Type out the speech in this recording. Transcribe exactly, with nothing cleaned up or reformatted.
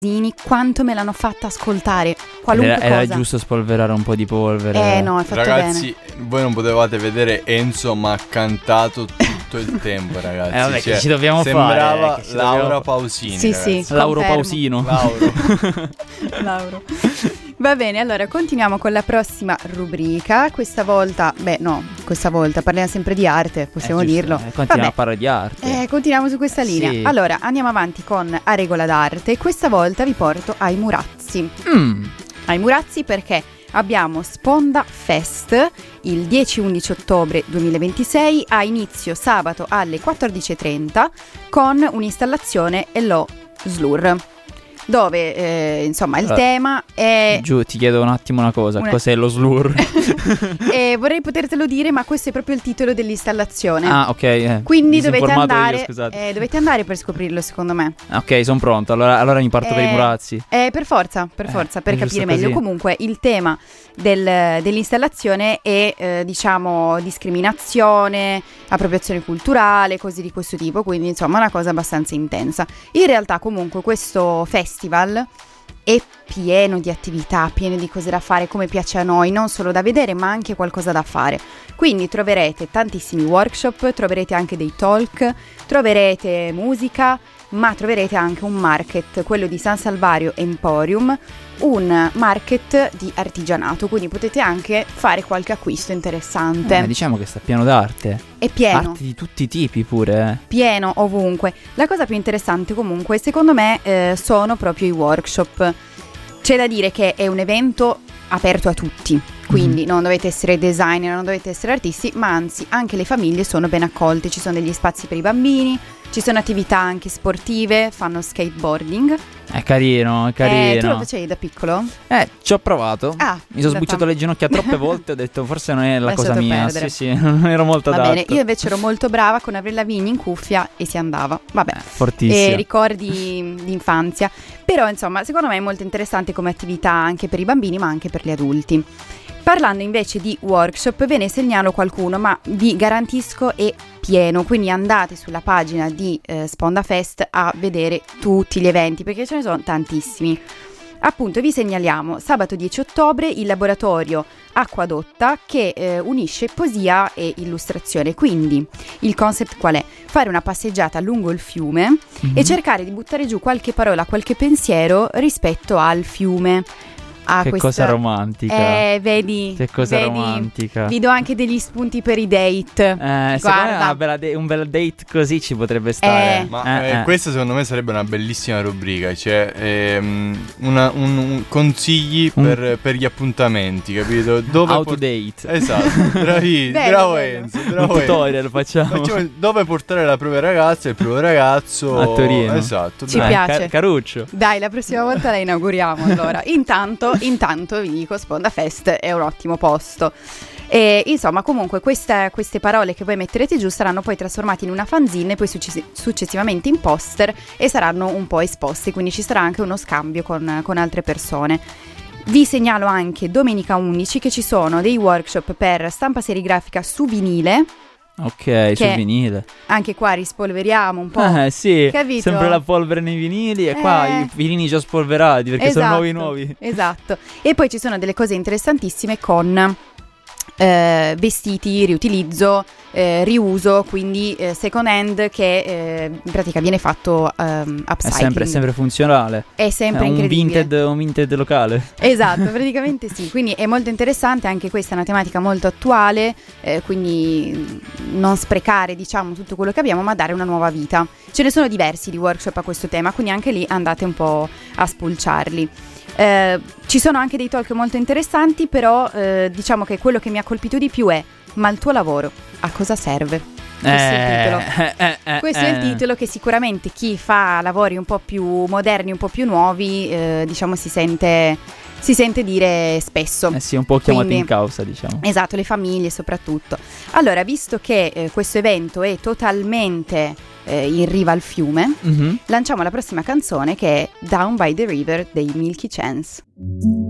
Quanto me l'hanno fatta ascoltare, qualunque era, era cosa. giusto spolverare un po' di polvere. Eh no, è fatto ragazzi, bene. voi non potevate vedere Enzo, ma ha cantato tutto il tempo, ragazzi. Eh vabbè, cioè, che ci dobbiamo sembrava fare? Che ci Laura dobbiamo... Pausini. Sì, ragazzi. sì. Lauro Confermo. Pausino. Lauro. Lauro. Va bene, allora continuiamo con la prossima rubrica. Questa volta, beh no, questa volta parliamo sempre di arte, possiamo Eh, giusto, dirlo. eh, continuiamo Vabbè. a parlare di arte. Eh, continuiamo su questa linea. Sì. Allora, andiamo avanti con A Regola d'Arte. Questa volta vi porto ai Murazzi. Mm. Ai Murazzi perché abbiamo Sponda Fest il dieci undici ottobre duemilaventisei, a inizio sabato alle quattordici e trenta con un'installazione Hello Slur, dove eh, insomma il Allora, tema è... Giù, ti chiedo un attimo una cosa, Una- cos'è lo slur? eh, vorrei potertelo dire, ma questo è proprio il titolo dell'installazione. Ah, ok. Eh. Quindi dovete Disinformato andare, io, scusate. eh, dovete andare per scoprirlo, secondo me. Ok, sono pronto. Allora, allora mi parto per i Eh, Murazzi. Eh, per forza, per Eh, forza, per è giusto capire meglio. così. Comunque il tema del- dell'installazione è, eh, diciamo, discriminazione, appropriazione culturale, cose di questo tipo, quindi insomma una cosa abbastanza intensa. In realtà comunque questo festival è pieno di attività, pieno di cose da fare come piace a noi, non solo da vedere ma anche qualcosa da fare. Quindi troverete tantissimi workshop, troverete anche dei talk, troverete musica, ma troverete anche un market, quello di San Salvario Emporium, un market di artigianato, quindi potete anche fare qualche acquisto interessante. Eh, diciamo che sta pieno d'arte. È pieno. Arte di tutti i tipi pure. eh. Pieno ovunque. La cosa più interessante comunque secondo me eh, sono proprio i workshop. C'è da dire che è un evento aperto a tutti, quindi non dovete essere designer, non dovete essere artisti, ma anzi anche le famiglie sono ben accolte. Ci sono degli spazi per i bambini, ci sono attività anche sportive, fanno skateboarding. È carino, è Eh, tu carino. lo facevi da piccolo? Eh, ci ho provato. Ah, Mi sono da sbucciato fam- le ginocchia troppe volte. Ho detto forse non è la Lasciato cosa mia. perdere. Sì, sì, non ero molto Va adatto. bene, io invece ero molto brava con Avril Lavigne in cuffia e si andava. Vabbè. Eh, fortissimo. E ricordi di infanzia. Però insomma secondo me è molto interessante come attività anche per i bambini ma anche per gli adulti. Parlando invece di workshop ve ne segnalo qualcuno, ma vi garantisco è pieno, quindi andate sulla pagina di eh, Sponda Fest a vedere tutti gli eventi perché ce ne sono tantissimi. Appunto vi segnaliamo sabato dieci ottobre il laboratorio Acquadotta che eh, unisce poesia e illustrazione. Quindi il concept qual è? Fare una passeggiata lungo il fiume Mhm. e cercare di buttare giù qualche parola, qualche pensiero rispetto al fiume. A Che questa... cosa romantica. Eh, vedi. Che cosa vedi? romantica. Vi do anche degli spunti per i date. Eh, secondo me Guarda. una bella de- un bel date così ci potrebbe stare. Eh. Ma Eh, eh, eh. questa secondo me sarebbe una bellissima rubrica, cioè ehm, una- un, un- consigli Un- per, per gli appuntamenti, capito? Dove How por- to date. Esatto, bravi, Bello, bravo bello. Enzo, Un bravo Enzo. tutorial facciamo. Facciamo- dove portare la propria ragazza e il proprio ragazzo A Torino. Esatto, Ci bravo. Eh, piace. Car- Caruccio. Dai, la prossima volta la inauguriamo allora. Intanto, intanto vi dico, Sponda Fest è un ottimo posto. E insomma, comunque queste, queste parole che voi metterete giù saranno poi trasformate in una fanzine e poi successi- successivamente in poster e saranno un po' esposti, quindi ci sarà anche uno scambio con, con altre persone. Vi segnalo anche domenica undici che ci sono dei workshop per stampa serigrafica su vinile. Ok, sul vinile. Anche qua rispolveriamo un po'. Eh sì, Capito? sempre la polvere nei vinili e qua Eh. i vinili già spolverati perché sono nuovi nuovi. Esatto. E poi ci sono delle cose interessantissime con eh, vestiti, riutilizzo, eh, riuso, quindi eh, second hand che eh, in pratica viene fatto ehm, È upcycling. sempre, sempre funzionale. È sempre È un incredibile. vinted, un vinted locale. Esatto, praticamente sì, quindi è molto interessante, anche questa è una tematica molto attuale, eh, quindi non sprecare diciamo tutto quello che abbiamo ma dare una nuova vita. Ce ne sono diversi di workshop a questo tema, quindi anche lì andate un po' a spulciarli. Eh, ci sono anche dei talk molto interessanti, però eh, diciamo che quello che mi ha colpito di più è: ma il tuo lavoro a cosa serve? Questo è il titolo. Eh, eh, eh, Questo è il eh. titolo che sicuramente chi fa lavori un po' più moderni, un po' più nuovi, eh, diciamo si sente, si sente dire spesso. Eh sì, un po' chiamato Quindi- in causa, diciamo. Esatto, le famiglie soprattutto. Allora, visto che eh, questo evento è totalmente eh, in riva al fiume, Mhm. lanciamo la prossima canzone che è Down by the River dei Milky Chance.